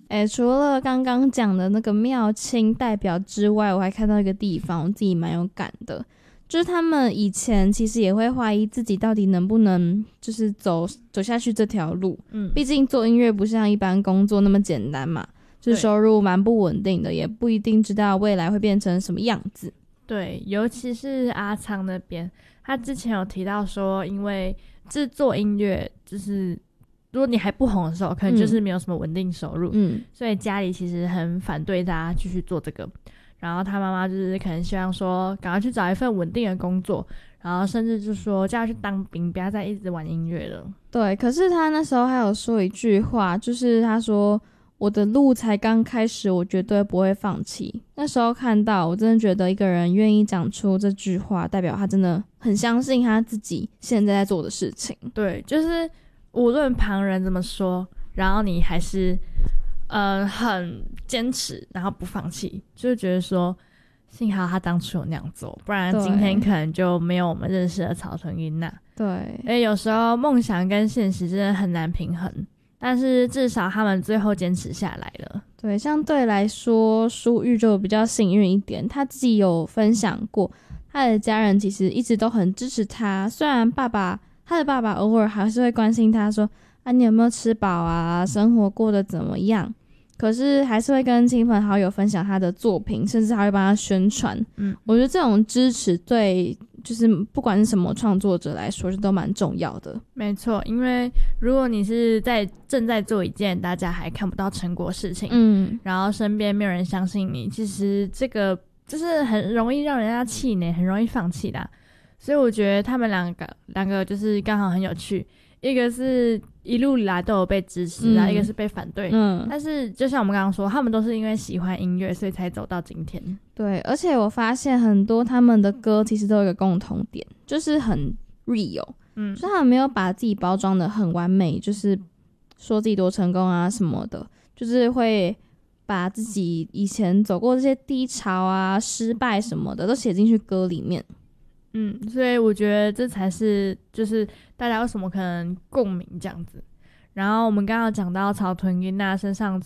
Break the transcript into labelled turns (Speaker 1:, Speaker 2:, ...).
Speaker 1: 除了刚刚讲的那个妙清代表之外，我还看到一个地方我自己蛮有感的，就是他们以前其实也会怀疑自己到底能不能就是走下去这条路，毕竟做音乐不像一般工作那么简单嘛，就是收入蛮不稳定的，也不一定知道未来会变成什么样子。
Speaker 2: 对，尤其是阿昌那边，他之前有提到说，因为制作音乐就是如果你还不红的时候，可能就是没有什么稳定收入，所以家里其实很反对大家继续做这个。然后他妈妈就是可能希望说，赶快去找一份稳定的工作，然后甚至就说叫他去当兵，不要再一直玩音乐了。
Speaker 1: 对，可是他那时候还有说一句话，就是他说我的路才刚开始，我绝对不会放弃。那时候看到，我真的觉得一个人愿意讲出这句话，代表他真的很相信他自己现在在做的事情。
Speaker 2: 对，就是无论旁人怎么说，然后你还是很坚持，然后不放弃，就是觉得说幸好他当初有那样做，不然今天可能就没有我们认识的草屯音娜。
Speaker 1: 对，
Speaker 2: 因为有时候梦想跟现实真的很难平衡，但是至少他们最后坚持下来了。
Speaker 1: 对，相对来说舒玉就比较幸运一点，他自己有分享过他的家人其实一直都很支持他，虽然他的爸爸偶尔还是会关心他说啊你有没有吃饱啊，生活过得怎么样，可是还是会跟亲朋好友分享他的作品，甚至还会帮他宣传。我觉得这种支持对就是不管是什么创作者来说都蛮重要的。
Speaker 2: 没错，因为如果你是正在做一件大家还看不到成果的事情，然后身边没有人相信你，其实这个就是很容易让人家气馁，很容易放弃啦。所以我觉得他们两个就是刚好很有趣，一个是一路以来都有被支持，然后一个是被反对。但是就像我们刚刚说，他们都是因为喜欢音乐，所以才走到今天。
Speaker 1: 对，而且我发现很多他们的歌其实都有一个共同点，就是很 real，就是他们没有把自己包装的很完美，就是说自己多成功啊什么的，就是会把自己以前走过这些低潮啊、失败什么的都写进去歌里面。
Speaker 2: 所以我觉得这才是就是大家有什么可能共鸣这样子。然后我们刚刚讲到草屯音娜身上